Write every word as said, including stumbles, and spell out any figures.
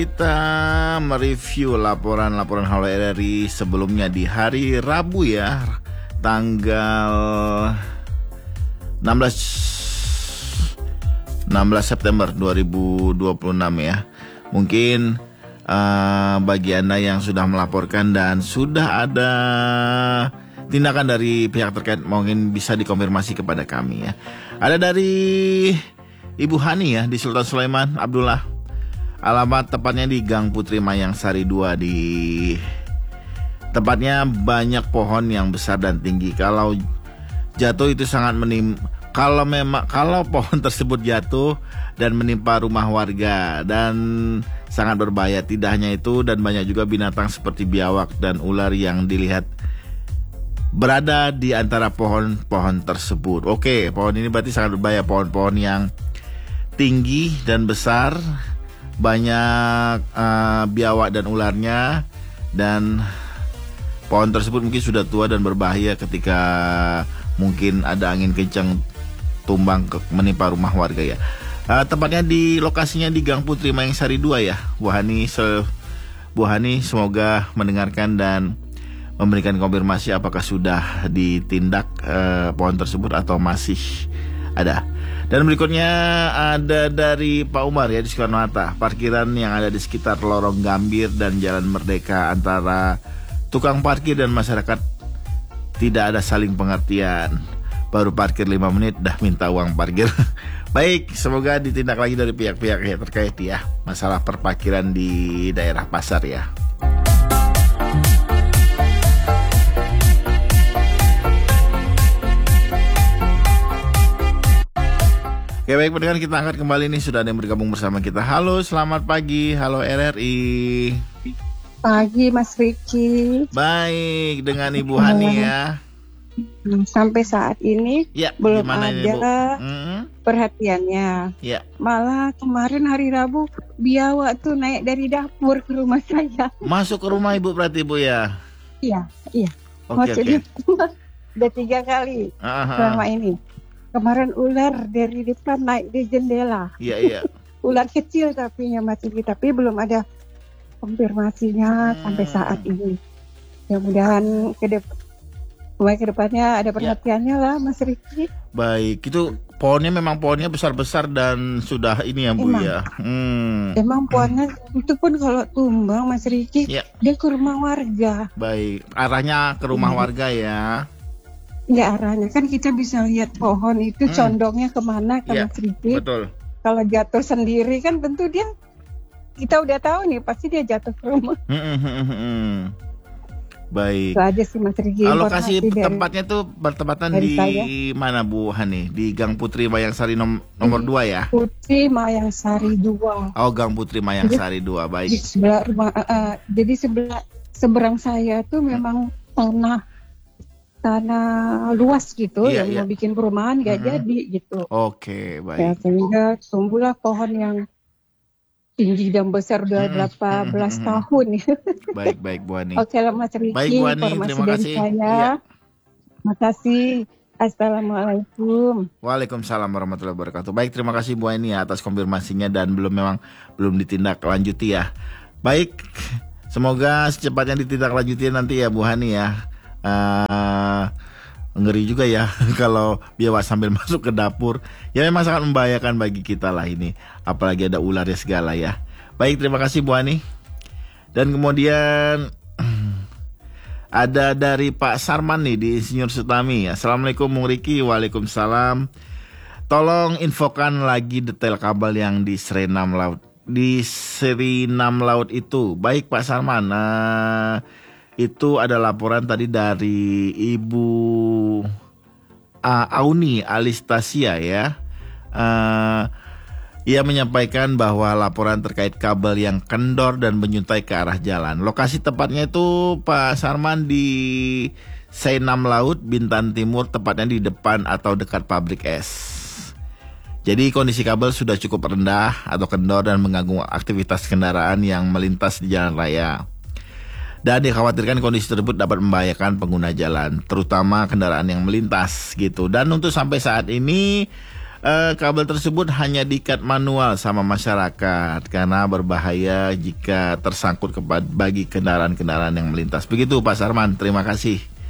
Kita mereview laporan-laporan Halo R R I sebelumnya di hari Rabu ya, tanggal enam belas September dua ribu dua puluh enam ya. Mungkin uh, bagi Anda yang sudah melaporkan dan sudah ada tindakan dari pihak terkait, mungkin bisa dikonfirmasi kepada kami ya. Ada dari Ibu Hani ya di Sultan Sulaiman Abdullah. Alamat tepatnya di Gang Putri Mayang Sari dua. Di tempatnya banyak pohon yang besar dan tinggi. Kalau jatuh itu sangat menim kalau memang kalau pohon tersebut jatuh dan menimpa rumah warga dan sangat berbahaya. Tidak hanya itu, dan banyak juga binatang seperti biawak dan ular yang dilihat berada di antara pohon-pohon tersebut. Oke, pohon ini berarti sangat berbahaya. Pohon-pohon yang tinggi dan besar, banyak uh, biawak dan ularnya, dan pohon tersebut mungkin sudah tua dan berbahaya ketika mungkin ada angin kencang tumbang ke, menimpa rumah warga ya. Uh, tempatnya di lokasinya di Gang Putri Mayang Sari dua ya. Bu Hani, se Bu Hani semoga mendengarkan dan memberikan konfirmasi apakah sudah ditindak uh, pohon tersebut atau masih ada. Dan berikutnya ada dari Pak Umar ya di Soekarno-Hatta. Parkiran yang ada di sekitar Lorong Gambir dan Jalan Merdeka antara tukang parkir dan masyarakat tidak ada saling pengertian. Baru parkir lima menit dah minta uang parkir. Baik, semoga ditindak lagi dari pihak-pihak yang terkait ya, masalah perparkiran di daerah pasar ya. Oke, baik pendengar, kita angkat kembali nih, sudah ada yang bergabung bersama kita. Halo, selamat pagi. Halo R R I. Pagi Mas Riki. Baik, dengan Ibu Hani ya. Sampai saat ini ya, belum ada ini, hmm? perhatiannya. Ya. Malah kemarin hari Rabu biawak tuh naik dari dapur ke rumah saya. Masuk ke rumah Ibu berarti Bu ya? Iya, iya. Oke, Masuk oke. Udah tiga kali Aha. selama ini. Kemarin ular dari depan naik di jendela. Iya, iya. Ular kecil tapi Mas Riki, tapi belum ada konfirmasinya hmm. sampai saat ini. Mudah-mudahan ke depan ke depannya ada perhatiannya ya lah Mas Riki. Baik, itu pohonnya memang pohonnya besar-besar dan sudah ini ya Bu emang, ya. Hmm. Emang pohonnya itu pun kalau tumbang Mas Riki ya. Dia ke rumah warga. Baik, arahnya ke rumah hmm. warga ya. Ya arahnya kan kita bisa lihat pohon itu hmm. condongnya kemana kan ya, Mas Riki. Betul. Kalau jatuh sendiri kan tentu dia, kita udah tahu nih pasti dia jatuh ke rumah. Hmm, hmm, hmm. Baik. Itu aja sih Mas Riki. Lokasi tempatnya tuh bertepatan di saya. Mana Bu Hani? Di Gang Putri Mayang Sari nom nomor dua ya? Putri Mayang Sari dua. Oh, Gang Putri Mayang Sari dua. Baik. Di sebelah rumah, uh, jadi sebelah seberang saya tuh memang tanah tanah luas gitu, iya, yang iya. mau bikin perumahan nggak mm-hmm. jadi gitu. Oke, baik. Ya, sehingga tumbuhlah pohon yang tinggi dan besar udah mm-hmm. delapan belas mm-hmm. tahun. Baik, baik Bu Ani. Oke lah Mas Riki, baik, Bu Ani, informasi terima dari kasih. saya. Iya. Terima kasih. Assalamualaikum. Waalaikumsalam warahmatullahi wabarakatuh. Baik, terima kasih Bu Ani atas konfirmasinya dan belum memang belum ditindaklanjuti ya. Baik, semoga secepatnya ditindaklanjuti nanti ya Bu Hani ya. Uh, ngeri juga ya kalau biawak sambil masuk ke dapur. Ya memang sangat membahayakan bagi kita lah ini, apalagi ada ular ya segala ya. Baik, terima kasih Bu Ani. Dan kemudian ada dari Pak Sarman nih di Insinyur Sutami. Assalamualaikum Bung Riki. Waalaikumsalam. Tolong infokan lagi detail kabel yang di Serenam Laut Di Serenam Laut itu. Baik Pak Sarman, uh, itu ada laporan tadi dari Ibu uh, Auni Alistasia ya. Uh, ia menyampaikan bahwa laporan terkait kabel yang kendor dan menyuntai ke arah jalan. Lokasi tepatnya itu Pak Sarman di Serenam Laut Bintan Timur, tepatnya di depan atau dekat pabrik es. Jadi kondisi kabel sudah cukup rendah atau kendor dan mengganggu aktivitas kendaraan yang melintas di jalan raya. Dan dikhawatirkan kondisi tersebut dapat membahayakan pengguna jalan, terutama kendaraan yang melintas gitu. Dan untuk sampai saat ini eh, kabel tersebut hanya diikat manual sama masyarakat karena berbahaya jika tersangkut kepada bagi kendaraan-kendaraan yang melintas. Begitu Pak Sarman, terima kasih.